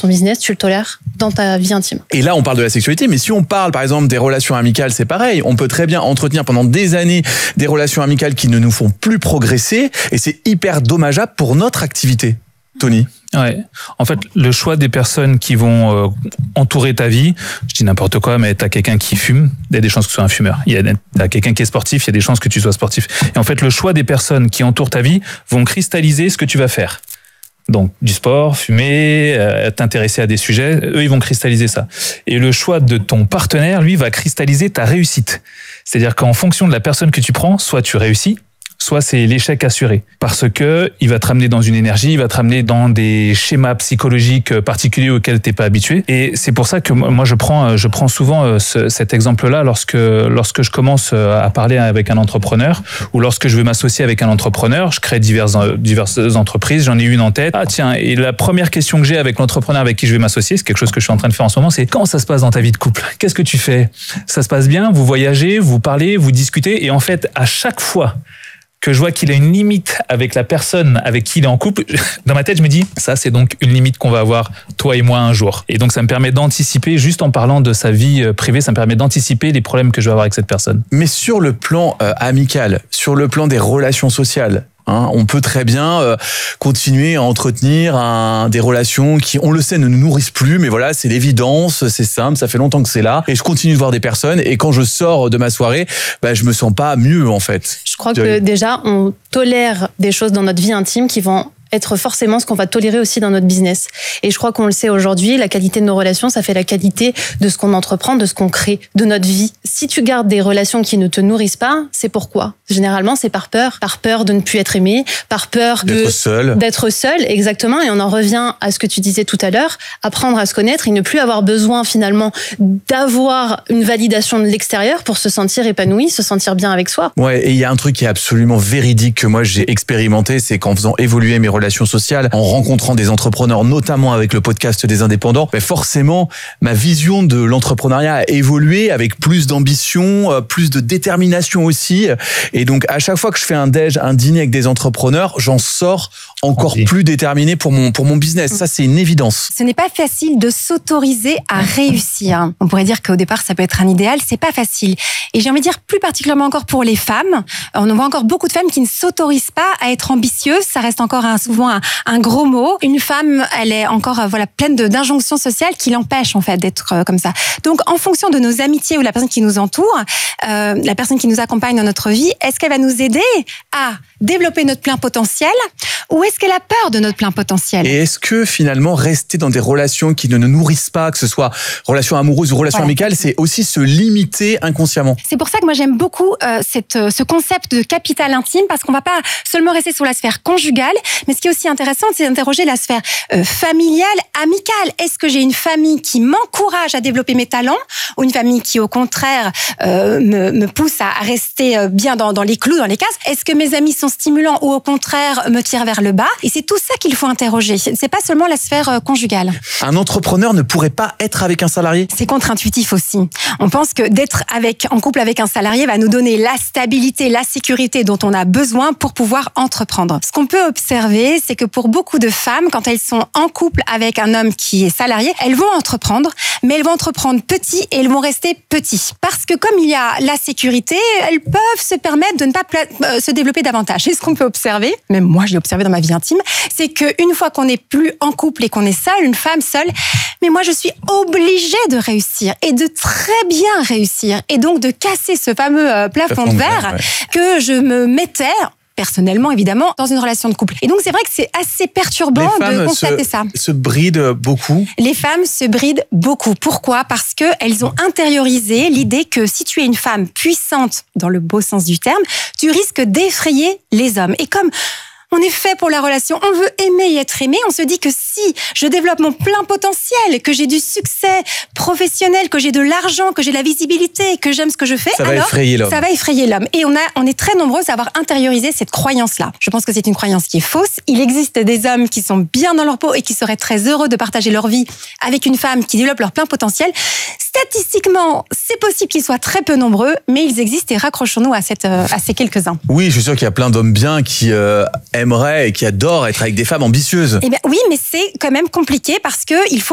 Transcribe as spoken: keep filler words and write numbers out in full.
ton business, tu le tolères dans ta vie intime. Et là, on parle de la sexualité, mais si on parle, par exemple, des relations amicales, c'est pareil. On peut très bien entretenir pendant des années des relations amicales qui ne nous font plus progresser, et c'est hyper dommageable pour notre activité. Tony? Ouais. En fait, le choix des personnes qui vont euh, entourer ta vie, je dis n'importe quoi, mais t'as quelqu'un qui fume, il y a des chances que tu sois un fumeur. Il y a t'as quelqu'un qui est sportif, il y a des chances que tu sois sportif. Et en fait, le choix des personnes qui entourent ta vie vont cristalliser ce que tu vas faire. Donc, du sport, fumer, euh, t'intéresser à des sujets, eux, ils vont cristalliser ça. Et le choix de ton partenaire, lui, va cristalliser ta réussite. C'est-à-dire qu'en fonction de la personne que tu prends, soit tu réussis, soit c'est l'échec assuré. Parce que il va te ramener dans une énergie, il va te ramener dans des schémas psychologiques particuliers auxquels t'es pas habitué. Et c'est pour ça que moi, je prends, je prends souvent ce, cet exemple-là lorsque, lorsque je commence à parler avec un entrepreneur ou lorsque je veux m'associer avec un entrepreneur. Je crée diverses, diverses entreprises, j'en ai une en tête. Ah tiens, et la première question que j'ai avec l'entrepreneur avec qui je vais m'associer, c'est quelque chose que je suis en train de faire en ce moment, c'est comment ça se passe dans ta vie de couple? Qu'est-ce que tu fais? Ça se passe bien? Vous voyagez, vous parlez, vous discutez, et en fait, à chaque fois que je vois qu'il a une limite avec la personne avec qui il est en couple, dans ma tête, je me dis, ça, c'est donc une limite qu'on va avoir, toi et moi, un jour. Et donc, ça me permet d'anticiper, juste en parlant de sa vie privée, ça me permet d'anticiper les problèmes que je vais avoir avec cette personne. Mais sur le plan euh, amical, sur le plan des relations sociales, hein, on peut très bien euh, continuer à entretenir un, des relations qui, on le sait, ne nous nourrissent plus, mais voilà, c'est l'évidence, c'est simple, ça fait longtemps que c'est là, et je continue de voir des personnes, et quand je sors de ma soirée, bah, je me sens pas mieux, en fait. Je crois que déjà, on tolère des choses dans notre vie intime qui vont être forcément ce qu'on va tolérer aussi dans notre business. Et je crois qu'on le sait aujourd'hui, la qualité de nos relations, ça fait la qualité de ce qu'on entreprend, de ce qu'on crée, de notre vie. Si tu gardes des relations qui ne te nourrissent pas, c'est pourquoi? Généralement, c'est par peur. Par peur de ne plus être aimé, par peur de... D'être seul. D'être seul, exactement. Et on en revient à ce que tu disais tout à l'heure, apprendre à se connaître et ne plus avoir besoin finalement d'avoir une validation de l'extérieur pour se sentir épanoui, se sentir bien avec soi. Ouais, et il y a un truc qui est absolument véridique que moi j'ai expérimenté, c'est qu'en faisant évoluer mes relations sociales, en rencontrant des entrepreneurs, notamment avec le podcast des indépendants, ben forcément, ma vision de l'entrepreneuriat a évolué avec plus d'ambition, plus de détermination aussi. Et donc, à chaque fois que je fais un déj, un dîner avec des entrepreneurs, j'en sors encore okay. plus déterminé pour mon, pour mon business. Ça, c'est une évidence. Ce n'est pas facile de s'autoriser à réussir. On pourrait dire qu'au départ, ça peut être un idéal. C'est pas facile. Et j'ai envie de dire plus particulièrement encore pour les femmes. On voit encore beaucoup de femmes qui ne s'autorisent pas à être ambitieuses. Ça reste encore un, souvent un, un gros mot. Une femme, elle est encore voilà pleine de, d'injonctions sociales qui l'empêchent en fait d'être euh, comme ça. Donc, en fonction de nos amitiés ou la personne qui nous entoure, euh, la personne qui nous accompagne dans notre vie, est-ce qu'elle va nous aider à développer notre plein potentiel ou est-ce qu'elle a peur de notre plein potentiel? Et est-ce que finalement rester dans des relations qui ne nous nourrissent pas, que ce soit relations amoureuses ou relations voilà. amicales, c'est aussi se limiter inconsciemment? C'est pour ça que moi j'aime beaucoup euh, cette, ce concept de capital intime, parce qu'on va pas seulement rester sur la sphère conjugale, mais ce qui est aussi intéressant, c'est d'interroger la sphère euh, familiale, amicale. Est-ce que j'ai une famille qui m'encourage à développer mes talents ou une famille qui au contraire euh, me, me pousse à, à rester bien dans, dans les clous, dans les cases? Est-ce que mes amis sont stimulants ou au contraire me tirent vers le bas? Et c'est tout ça qu'il faut interroger. C'est pas seulement la sphère conjugale. Un entrepreneur ne pourrait pas être avec un salarié? C'est contre-intuitif aussi. On pense que d'être avec, en couple avec un salarié va nous donner la stabilité, la sécurité dont on a besoin pour pouvoir entreprendre. Ce qu'on peut observer, c'est que pour beaucoup de femmes, quand elles sont en couple avec un homme qui est salarié, elles vont entreprendre, mais elles vont entreprendre petit et elles vont rester petits. Parce que comme il y a la sécurité, elles peuvent se permettre de ne pas pla- se développer davantage. Et ce qu'on peut observer, même moi je l'ai observé dans ma vie intime, c'est qu'une fois qu'on n'est plus en couple et qu'on est seul, une femme seule, mais moi je suis obligée de réussir et de très bien réussir et donc de casser ce fameux euh, plafond, plafond de verre, verre ouais. que je me mettais personnellement, évidemment, dans une relation de couple. Et donc, c'est vrai que c'est assez perturbant de constater se, ça. se brident beaucoup. Les femmes se brident beaucoup. Pourquoi? Parce qu'elles ont intériorisé l'idée que si tu es une femme puissante, dans le beau sens du terme, tu risques d'effrayer les hommes. Et comme on est fait pour la relation, on veut aimer et être aimé, on se dit que si je développe mon plein potentiel, que j'ai du succès professionnel, que j'ai de l'argent, que j'ai de la visibilité, que j'aime ce que je fais, ça alors va effrayer l'homme. ça va effrayer l'homme. Et on, a, on est très nombreuses à avoir intériorisé cette croyance-là. Je pense que c'est une croyance qui est fausse. Il existe des hommes qui sont bien dans leur peau et qui seraient très heureux de partager leur vie avec une femme qui développe leur plein potentiel. Statistiquement, c'est possible qu'ils soient très peu nombreux, mais ils existent et raccrochons-nous à, cette, à ces quelques-uns. Oui, je suis sûr qu'il y a plein d'hommes bien qui euh, aimeraient et qui adorent être avec des femmes ambitieuses. Eh bien, oui, mais c'est quand même compliqué parce qu'il faut